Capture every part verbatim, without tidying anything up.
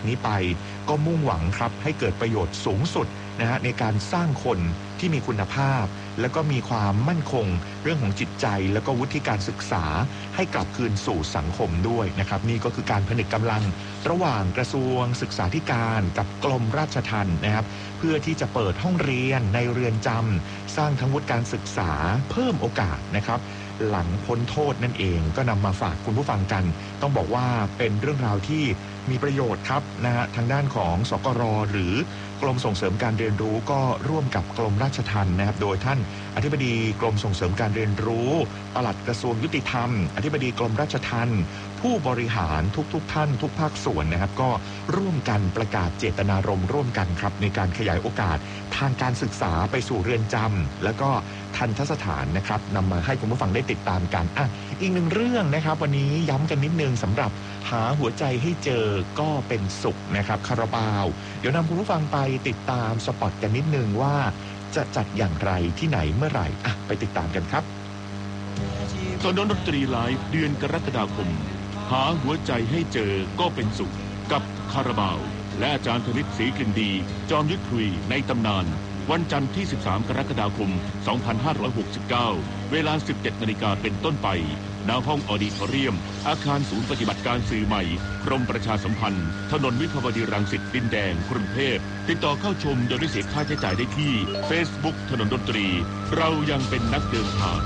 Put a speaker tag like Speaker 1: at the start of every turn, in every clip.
Speaker 1: นี้ไปก็มุ่งหวังครับให้เกิดประโยชน์สูงสุดนะฮะในการสร้างคนที่มีคุณภาพแล้วก็มีความมั่นคงเรื่องของจิตใจแล้วก็วุฒิการศึกษาให้กลับคืนสู่สังคมด้วยนะครับนี่ก็คือการผนึกกำลังระหว่างกระทรวงศึกษาธิการกับกรมราชทัณฑ์นะครับเพื่อที่จะเปิดห้องเรียนในเรือนจำสร้างทั้งวุฒิการศึกษาเพิ่มโอกาสนะครับหลังพ้นโทษนั่นเองก็นำมาฝากคุณผู้ฟังกันต้องบอกว่าเป็นเรื่องราวที่มีประโยชน์ครับนะฮะทางด้านของสกรหรือกรมส่งเสริมการเรียนรู้ก็ร่วมกับกรมราชทัณฑ์นะครับโดยท่านอธิบดีกรมส่งเสริมการเรียนรู้ปลัดกระทรวงยุติธรรมอธิบดีกรมราชทัณฑ์ผู้บริหารทุกๆท่านทุกภาคส่วนนะครับก็ร่วมกันประกาศเจตนารมณ์ร่วมกันครับในการขยายโอกาสทางการศึกษาไปสู่เรือนจำแล้วก็ทันทสถานนะครับนำมาให้คุณผู้ฟังได้ติดตามกันอ่ะอีกหนึ่งเรื่องนะครับวันนี้ย้ำกันนิดนึงสำหรับหาหัวใจให้เจอก็เป็นสุขนะครับคาราบาวเดี๋ยวนำคุณผู้ฟังไปติดตามสปอตกันนิดนึงว่าจะจัดอย่างไรที่ไหนเมื่อไหร่อ่ะไปติดตามกันครับ
Speaker 2: ถนนดนตรีไลฟ์เดือนกรกฎาคมหาหัวใจให้เจอก็เป็นสุขกับคาราบาวและอาจารย์ธนิตศรีกลิ่นดีจอมยุทธคุยในตำนานวันจันทร์ที่สิบสามกรกฎาคมสองพันห้าร้อยหกสิบเก้าเวลา สิบเจ็ดนาฬิกาเป็นต้นไปณห้องออดิทอเรียมอาคารศูนย์ปฏิบัติการสื่อใหม่กรมประชาสัมพันธ์ถนนวิภาวดีรังสิตดินแดงกรุงเทพติดต่อเข้าชมโดยไม่เสียค่าใช้จ่ายได้ที่ Facebook ถนนดนตรีเรายังเป็นนักเดินทาง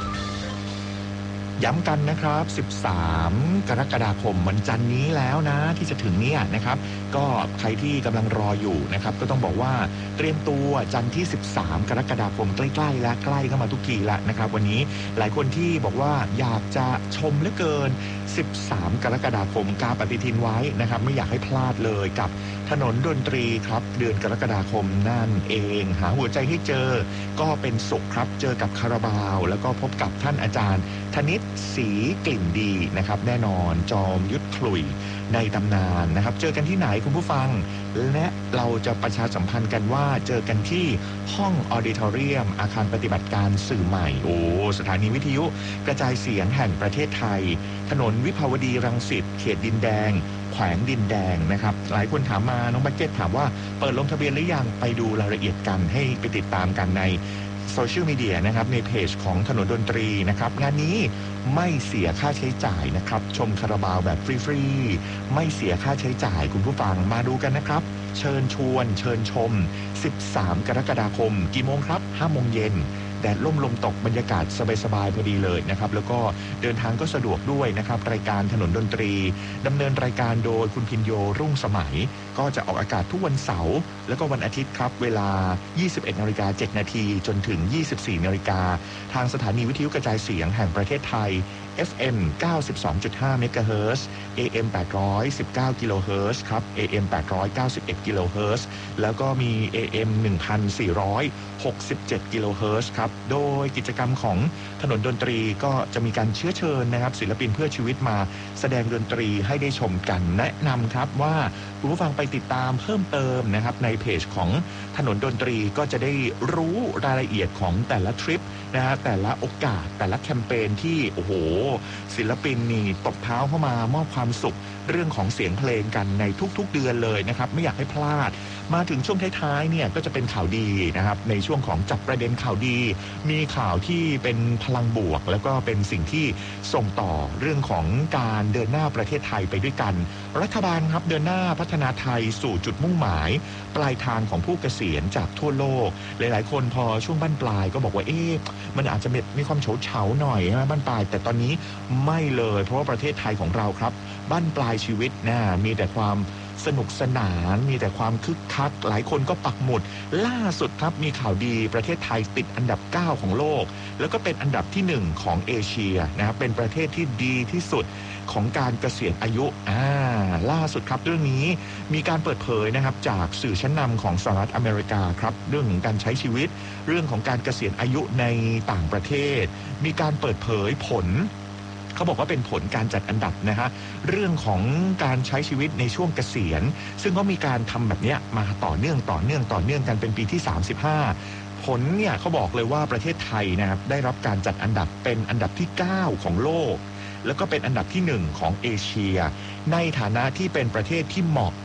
Speaker 1: ย้ำกันนะครับสิบสามกรกฎาคมวันจันทร์นี้แล้วนะที่จะถึงเนี่ยนะครับก็ใครที่กำลังรออยู่นะครับก็ต้องบอกว่าเตรียมตัวจันทร์ที่สิบสามกรกฎาคมใกล้ๆและใกล้เข้ามาทุกทีละนะครับวันนี้หลายคนที่บอกว่าอยากจะชมเหลือเกินสิบสามกรกฎาคมกาปฏิทินไว้นะครับไม่อยากให้พลาดเลยกับถนนดนตรีครับเดือนกรกฎาคมนั่นเองหาหัวใจให้เจอก็เป็นสุขครับเจอกับคาราบาวแล้วก็พบกับท่านอาจารย์ธนิตศรีกลิ่นดีนะครับแน่นอนจอมยุทธคลุยในตำนานนะครับเจอกันที่ไหนคุณผู้ฟังและเราจะประชาสัมพันธ์กันว่าเจอกันที่ห้องออดิทอเรียมอาคารปฏิบัติการสื่อใหม่โอ้สถานีวิทยุกระจายเสียงแห่งประเทศไทยถนนวิภาวดีรังสิตเขตดินแดงแขวงดินแดงนะครับหลายคนถามมาน้องบักเก็ตถามว่าเปิดลงทะเบียนหรือยังไปดูรายละเอียดกันให้ไปติดตามกันในโซเชียลมีเดียนะครับในเพจของถนนดนตรีนะครับงานนี้ไม่เสียค่าใช้จ่ายนะครับชมคาราบาวแบบฟรีๆไม่เสียค่าใช้จ่ายคุณผู้ฟังมาดูกันนะครับเชิญชวนเชิญชมสิบสามกรกฎาคมกี่โมงครับห้าโมงเย็นแดดล่มลมตกบรรยากาศสบายๆพอดีเลยนะครับแล้วก็เดินทางก็สะดวกด้วยนะครับรายการถนนดนตรีดำเนินรายการโดยคุณพินโยรุ่งสมัยก็จะออกอากาศทุกวันเสาร์แล้วก็วันอาทิตย์ครับเวลา ยี่สิบเอ็ดนาฬิกาเจ็ดนาทีจนถึง ยี่สิบสี่นาฬิกาทางสถานีวิทยุกระจายเสียงแห่งประเทศไทย เอฟ เอ็ม เก้าสิบสองจุดห้า เมกะเฮิรตซ์ เอ เอ็ม แปดร้อยสิบเก้า กิโลเฮิรตซ์ครับ เอ เอ็ม แปดร้อยเก้าสิบเอ็ด กิโลเฮิรตซ์แล้วก็มี เอ เอ็ม หนึ่งพันสี่ร้อยหกสิบเจ็ด กิโลเฮิรตซ์ครับโดยกิจกรรมของถนนดนตรีก็จะมีการเชื้อเชิญนะครับศิลปินเพื่อชีวิตมาแสดงดนตรีให้ได้ชมกันแนะนำครับว่าคุณผู้ฟังไปติดตามเพิ่มเติมนะครับในเพจของถนนดนตรีก็จะได้รู้รายละเอียดของแต่ละทริปนะฮะแต่ละโอกาสแต่ละแคมเปญที่โอ้โหศิลปินนี่ตบเท้าเข้ามามอบความสุขเรื่องของเสียงเพลงกันในทุกๆเดือนเลยนะครับไม่อยากให้พลาดมาถึงช่วงท้ายๆเนี่ยก็จะเป็นข่าวดีนะครับในช่วงของจับประเด็นข่าวดีมีข่าวที่เป็นพลังบวกแล้วก็เป็นสิ่งที่ส่งต่อเรื่องของการเดินหน้าประเทศไทยไปด้วยกันรัฐบาลครับเดินหน้าพัฒนาไทยสู่จุดมุ่งหมายปลายทางของผู้เกษียณจากทั่วโลกหลายๆคนพอช่วงบั้นปลายก็บอกว่าเอ๊ะมันอาจจะมีความเฉาเฉาหน่อยใช่ไหมบั้นปลายแต่ตอนนี้ไม่เลยเพราะว่าประเทศไทยของเราครับบั้นปลายชีวิตนะมีแต่ความสนุกสนานมีแต่ความคึกคักหลายคนก็ปักหมุดล่าสุดครับมีข่าวดีประเทศไทยติดอันดับเก้าของโลกแล้วก็เป็นอันดับที่หนึ่งของเอเชียนะครับเป็นประเทศที่ดีที่สุดของการเกษียณอายุอ่าล่าสุดครับเรื่องนี้มีการเปิดเผยนะครับจากสื่อชั้นนำของสหรัฐอเมริกาครับเรื่องของการใช้ชีวิตเรื่องของการเกษียณอายุในต่างประเทศมีการเปิดเผยผลเขาบอกว่าเป็นผลการจัดอันดับนะฮะเรื่องของการใช้ชีวิตในช่วงเกษียณซึ่งก็มีการทำแบบนี้มาต่อเนื่องต่อเนื่องต่อเนื่องกันเป็นปีที่สามสิบห้าผลเนี่ยเขาบอกเลยว่าประเทศไทยนะครับได้รับการจัดอันดับเป็นอันดับที่เก้าของโลกแล้วก็เป็นอันดับที่หนึ่งของเอเชียในฐานะที่เป็นประเทศที่เหมาะ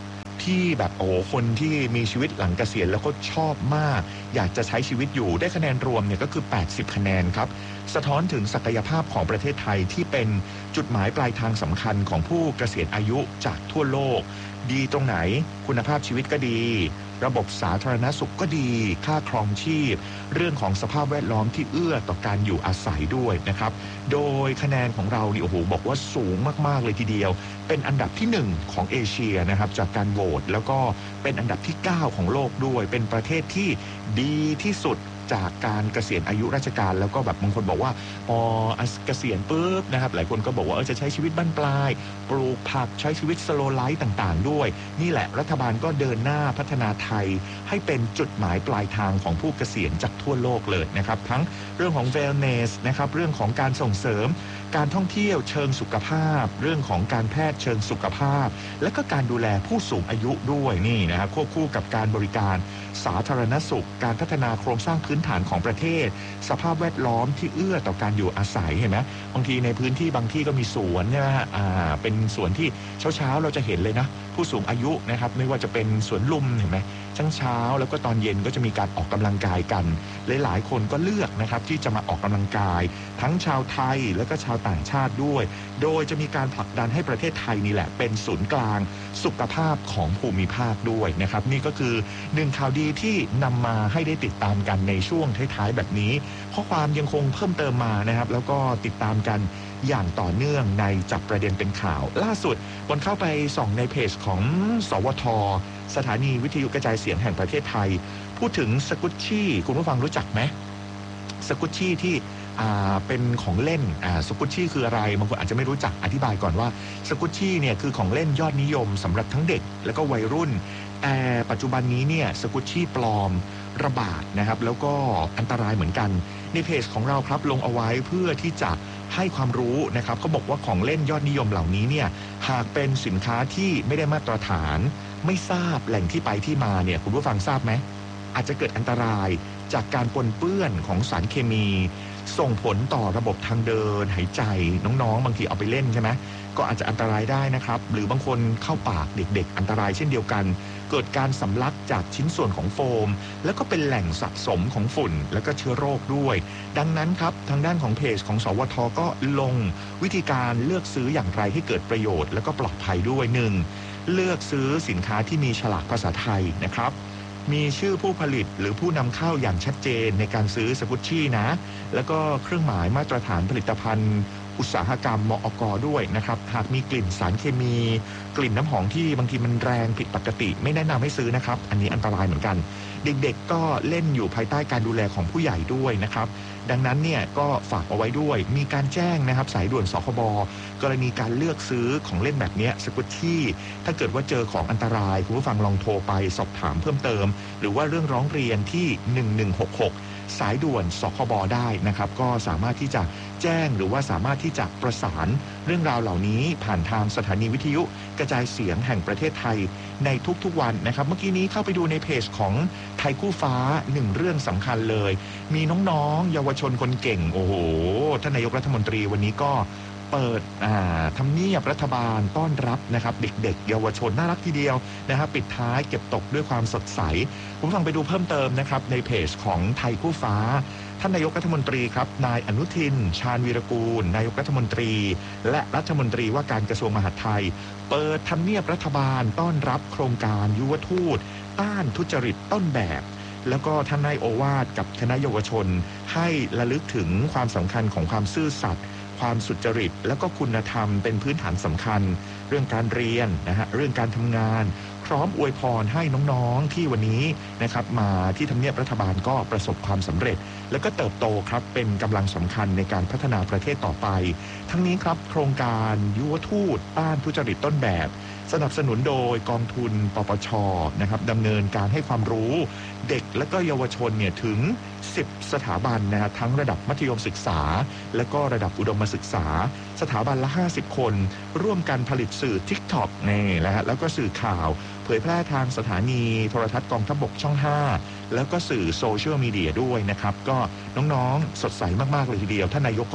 Speaker 1: ที่แบบโอ้คนที่มีชีวิตหลังเกษียณแล้วก็ชอบมากอยากจะใช้ชีวิตอยู่ได้คะแนนรวมเนี่ยก็คือแปดสิบคะแนนครับสะท้อนถึงศักยภาพของประเทศไทยที่เป็นจุดหมายปลายทางสำคัญของผู้เกษียณอายุจากทั่วโลกดีตรงไหนคุณภาพชีวิตก็ดีระบบสาธารณสุขก็ดีค่าครองชีพเรื่องของสภาพแวดล้อมที่เอื้อต่อการอยู่อาศัยด้วยนะครับโดยคะแนนของเรานี่โอ้โหบอกว่าสูงมากๆเลยทีเดียวเป็นอันดับที่หนึ่งของเอเชียนะครับจากการโหวตแล้วก็เป็นอันดับที่เก้าของโลกด้วยเป็นประเทศที่ดีที่สุดจากการเกษียณอายุราชการแล้วก็แบบบางคนบอกว่าพอเกษียณปุ๊บนะครับหลายคนก็บอกว่าเออจะใช้ชีวิตบั้นปลายปลูกผักใช้ชีวิตสโลไลฟ์ต่างๆด้วยนี่แหละรัฐบาลก็เดินหน้าพัฒนาไทยให้เป็นจุดหมายปลายทางของผู้เกษียณจากทั่วโลกเลยนะครับทั้งเรื่องของ wellness นะครับเรื่องของการส่งเสริมการท่องเที่ยวเชิงสุขภาพเรื่องของการแพทย์เชิงสุขภาพและก็การดูแลผู้สูงอายุด้วยนี่นะครับควบคู่กับการบริการสาธารณสุขการพัฒนาโครงสร้างพื้นฐานของประเทศสภาพแวดล้อมที่เอื้อต่อการอยู่อาศัยเห็นไหมบางทีในพื้นที่บางที่ก็มีสวนใช่ไหมอ่าเป็นสวนที่เช้าๆเราจะเห็นเลยนะผู้สูงอายุนะครับไม่ว่าจะเป็นสวนลุมเห็นไหมทั้งเช้าแล้วก็ตอนเย็นก็จะมีการออกกำลังกายกันหลายๆคนก็เลือกนะครับที่จะมาออกกำลังกายทั้งชาวไทยและก็ชาวต่างชาติด้วยโดยจะมีการผลักดันให้ประเทศไทยนี่แหละเป็นศูนย์กลางสุขภาพของภูมิภาคด้วยนะครับนี่ก็คือหนึ่งข่าวดีที่นำมาให้ได้ติดตามกันในช่วงท้ายๆแบบนี้ข้อความยังคงเพิ่มเติมมานะครับแล้วก็ติดตามกันอย่างต่อเนื่องในจับประเด็นเป็นข่าวล่าสุดคนเข้าไปส่องในเพจของสวทสถานีวิทยุกระจายเสียงแห่งประเทศไทยพูดถึงสกุชชี่คุณผู้ฟังรู้จักไหมสกุชชี่ที่อ่าเป็นของเล่นอ่าสกุชชี่คืออะไรบางคนอาจจะไม่รู้จักอธิบายก่อนว่าสกุชชี่เนี่ยคือของเล่นยอดนิยมสำหรับทั้งเด็กและก็วัยรุ่นแต่ปัจจุบันนี้เนี่ยสกุชชี่ปลอมระบาดนะครับแล้วก็อันตรายเหมือนกันในเพจของเราครับลงเอาไว้เพื่อที่จะให้ความรู้นะครับเขาบอกว่าของเล่นยอดนิยมเหล่านี้เนี่ยหากเป็นสินค้าที่ไม่ได้มาตรฐานไม่ทราบแหล่งที่ไปที่มาเนี่ยคุณผู้ฟังทราบไหมอาจจะเกิดอันตรายจากการปนเปื้อนของสารเคมีส่งผลต่อระบบทางเดินหายใจน้องๆบางทีเอาไปเล่นใช่ไหมก็อาจจะอันตรายได้นะครับหรือบางคนเข้าปากเด็กๆอันตรายเช่นเดียวกันเกิดการสำลักจากชิ้นส่วนของโฟมแล้วก็เป็นแหล่งสะสมของฝุ่นแล้วก็เชื้อโรคด้วยดังนั้นครับทางด้านของเพจของสวทก็ลงวิธีการเลือกซื้ออย่างไรให้เกิดประโยชน์แล้วก็ปลอดภัยด้วยหนึ่งเลือกซื้อสินค้าที่มีฉลากภาษาไทยนะครับมีชื่อผู้ผลิตหรือผู้นำเข้าอย่างชัดเจนในการซื้อสกุชชี่นะแล้วก็เครื่องหมายมาตรฐานผลิตภัณฑ์อุตสาหกรรมมอก.ด้วยนะครับหากมีกลิ่นสารเคมีกลิ่นน้ำหอมที่บางทีมันแรงผิดปกติไม่แนะนำให้ซื้อนะครับอันนี้อันตรายเหมือนกันเด็กๆก็เล่นอยู่ภายใต้การดูแลของผู้ใหญ่ด้วยนะครับดังนั้นเนี่ยก็ฝากเอาไว้ด้วยมีการแจ้งนะครับสายด่วนสคบกรณีการเลือกซื้อของเล่นแบบนี้สกุชชี่ถ้าเกิดว่าเจอของอันตรายคุณผู้ฟังลองโทรไปสอบถามเพิ่มเติมหรือว่าเรื่องร้องเรียนที่หนึ่งหนึ่งหกหกสายด่วนสคบได้นะครับก็สามารถที่จะแจ้งหรือว่าสามารถที่จะประสานเรื่องราวเหล่านี้ผ่านทางสถานีวิทยุกระจายเสียงแห่งประเทศไทยในทุกๆวันนะครับเมื่อกี้นี้เข้าไปดูในเพจของไทยคู่ฟ้าหนึ่งเรื่องสำคัญเลยมีน้องๆเยาวชนคนเก่งโอ้โหท่านนายกรัฐมนตรีวันนี้ก็เปิดทำเนียบรัฐบาลต้อนรับนะครับเด็กๆเยาวชนน่ารักทีเดียวนะครับปิดท้ายเก็บตกด้วยความสดใสผมฟังไปดูเพิ่มเติมนะครับในเพจของไทยคู่ฟ้าท่านนายกรัฐมนตรีครับนายอนุทินชาญวีรกูลนายกรัฐมนตรีและรัฐมนตรีว่าการกระทรวงมหาดไทยเปิดทำเนียบรัฐบาลต้อนรับโครงการยุวทูตต้านทุจริตต้นแบบแล้วก็ท่านนายโอวาทกับคณะเยาวชนให้ระลึกถึงความสำคัญของความซื่อสัตย์ความสุจริตและก็คุณธรรมเป็นพื้นฐานสำคัญเรื่องการเรียนนะฮะเรื่องการทำงานพร้อมอวยพรให้น้องๆที่วันนี้นะครับมาที่ทำเนียบรัฐบาลก็ประสบความสำเร็จและก็เติบโตครับเป็นกำลังสำคัญในการพัฒนาประเทศต่อไปทั้งนี้ครับโครงการยุวทูตต้านทุจริตต้นแบบสนับสนุนโดยกองทุนปปชนะครับดำเนินการให้ความรู้เด็กและก็เยาวชนเนี่ยถึงสิบสถาบันนะฮะทั้งระดับมัธยมศึกษาและก็ระดับอุดมศึกษาสถาบันละห้าสิบคนร่วมกันผลิตสื่อ TikTok นี่แหละฮะแล้วก็สื่อข่าวเผยแพร่ทางสถานีโทรทัศน์กองทัพบกช่องห้าแล้วก็สื่อโซเชียลมีเดียด้วยนะครับก็น้องๆสดใสมากๆเลยทีเดียวท่านนายกก็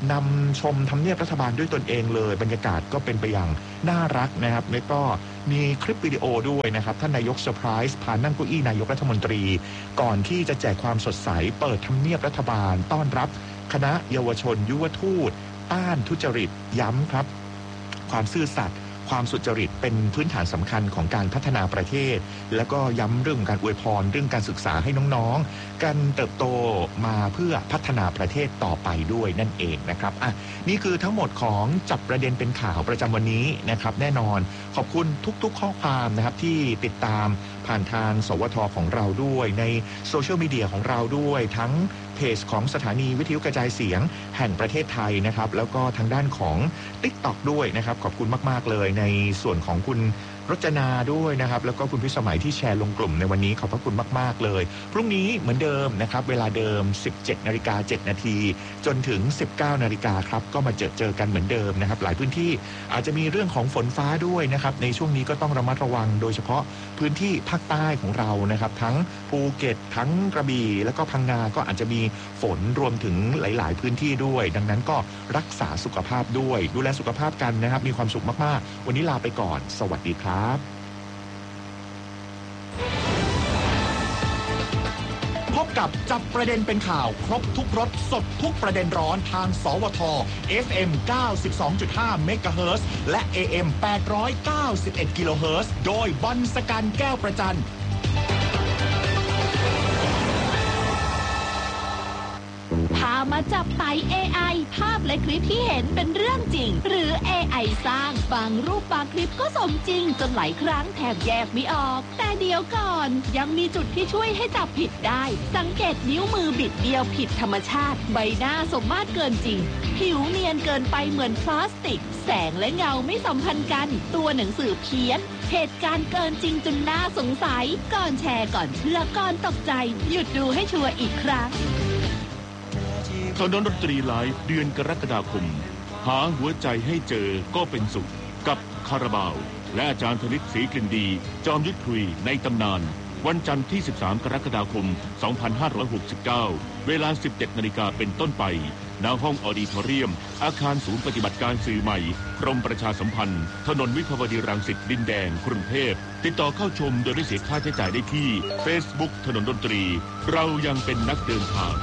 Speaker 1: นำชมทำเนียบรัฐบาลด้วยตนเองเลยบรรยากาศก็เป็นไปอย่างน่ารักนะครับแล้วก็มีคลิปวิดีโอด้วยนะครับท่านนายกเซอร์ไพรส์พานั่งเก้าอี้นายกรัฐมนตรีก่อนที่จะแจกความสดใสเปิดทำเนียบรัฐบาลต้อนรับคณะเยาวชนยุวทูตต้านทุจริตย้ำครับความซื่อสัตย์ความสุจริตเป็นพื้นฐานสำคัญของการพัฒนาประเทศแล้วก็ย้ำเรื่องการอวยพรเรื่องการศึกษาให้น้องๆการเติบโตมาเพื่อพัฒนาประเทศต่อไปด้วยนั่นเองนะครับอ่ะนี่คือทั้งหมดของจับประเด็นเป็นข่าวประจำวันนี้นะครับแน่นอนขอบคุณทุกๆข้อความนะครับที่ติดตามผ่านทางสวทของเราด้วยในโซเชียลมีเดียของเราด้วยทั้งเพจของสถานีวิทยุกระจายเสียงแห่งประเทศไทยนะครับแล้วก็ทางด้านของ TikTok ด้วยนะครับขอบคุณมากๆเลยในส่วนของคุณรจนาด้วยนะครับแล้วก็คุณพิสมัยที่แชร์ลงกลุ่มในวันนี้ขอบพระคุณมากๆเลยพรุ่งนี้เหมือนเดิมนะครับเวลาเดิม สิบเจ็ดนาฬิกาเจ็ดนาทีจนถึง สิบเก้านาฬิกาครับก็มาเจอเจอกันเหมือนเดิมนะครับหลายพื้นที่อาจจะมีเรื่องของฝนฟ้าด้วยนะครับในช่วงนี้ก็ต้องระมัดระวังโดยเฉพาะพื้นที่ภาคใต้ของเรานะครับทั้งภูเก็ตทั้งกระบี่แล้วก็พังงาก็อาจจะมีฝนรวมถึงหลายๆพื้นที่ด้วยดังนั้นก็รักษาสุขภาพด้วยดูแลสุขภาพกันนะครับมีความสุขมากๆวันนี้ลาไปก่อนสวัสดีครับพบกับจับประเด็นเป็นข่าวครบทุกรสสดทุกประเด็นร้อนทางสวท เอฟ เอ็ม เก้าสิบสองจุดห้า เมกะเฮิรตซ์และ เอ เอ็ม แปดร้อยเก้าสิบเอ็ด กิโลเฮิรตซ์โดยบรรสกันแก้วประจัน
Speaker 3: พามาจับไต่ เอ ไอ ภาพและคลิปที่เห็นเป็นเรื่องจริงหรือ เอ ไอ สร้างบางรูปบางคลิปก็สมจริงจนหลายครั้งแทบแยกไม่ออกแต่เดี๋ยวก่อนยังมีจุดที่ช่วยให้จับผิดได้สังเกตนิ้วมือบิดเบี้ยวผิดธรรมชาติใบหน้าสมมาตรเกินจริงผิวเนียนเกินไปเหมือนพลาสติกแสงและเงาไม่สัมพันธ์กันตัวหนังสือเพี้ยนเหตุการณ์เกินจริงจนน่าสงสัยก่อนแชร์ก่อนเชื่อก่อนตกใจหยุดดูให้ชัวร์อีกครั้ง
Speaker 2: ถนนดนตรีไลฟ์เดือนกรกฎาคมหาหัวใจให้เจอก็เป็นสุขกับคาราบาวและอาจารย์ธนิตศรีกลิ่นดีจอมยุทธคุยในตำนานวันจันทร์ที่สิบสามกรกฎาคมสองพันห้าร้อยหกสิบเก้าเวลา สิบเจ็ดนาฬิกาเป็นต้นไปณห้องออดิทอเรียมอาคารศูนย์ปฏิบัติการสื่อใหม่กรมประชาสัมพันธ์ถนนวิภาวดีรังสิตดินแดงกรุงเทพติดต่อเข้าชมโดยไม่เสียค่าใช้จ่ายได้ที่ Facebook ถนนดนตรีเรายังเป็นนักเดินทาง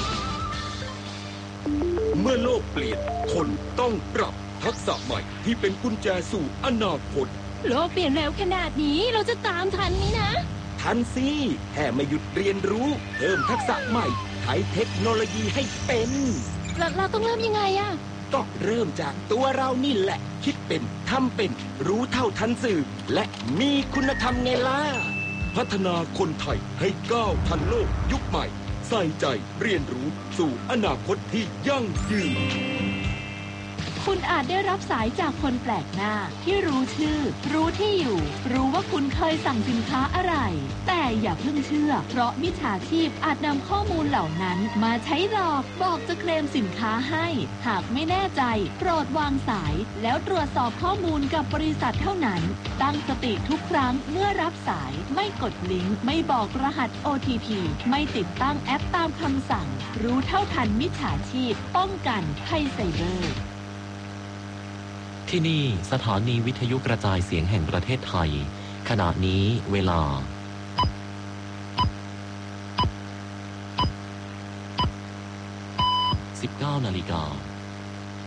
Speaker 4: เมื่อโลกเปลี่ยนคนต้องปรับทักษะใหม่ที่เป็นกุญแจสู่อนาคต
Speaker 3: โลกเปลี่ยนเร็วขนาดนี้เราจะตามทันนี้นะ
Speaker 4: ทันสิแค่ไม่หยุดเรียนรู้เพิ่มทักษะใหม่ใช้เทคโนโลยีให้เป็น
Speaker 3: เราเราต้องเริ่มยังไงอะ
Speaker 4: ก็เริ่มจากตัวเรานี่แหละคิดเป็นทำเป็นรู้เท่าทันสื่อและมีคุณธรรมไงล่ะพัฒนาคนไทยให้ก้าวทันโลกยุคใหม่ใส่ใจเรียนรู้สู่อนาคตที่ยั่งยืน
Speaker 3: คุณอาจได้รับสายจากคนแปลกหน้าที่รู้ชื่อรู้ที่อยู่รู้ว่าคุณเคยสั่งสินค้าอะไรแต่อย่าเพิ่งเชื่อเพราะมิจฉาชีพอาจนำข้อมูลเหล่านั้นมาใช้หลอกบอกจะเคลมสินค้าให้หากไม่แน่ใจโปรดวางสายแล้วตรวจสอบข้อมูลกับบริษัทเท่านั้นตั้งสติทุกครั้งเมื่อรับสายไม่กดลิงก์ไม่บอกรหัส โอ ที พี ไม่ติดตั้งแอปตามคำสั่งรู้เท่าทันมิจฉาชีพป้องกันภัยไซเบอร์
Speaker 5: ที่นี่สถานีวิทยุกระจายเสียงแห่งประเทศไทยขณะนี้เวลา สิบเก้านาฬิกา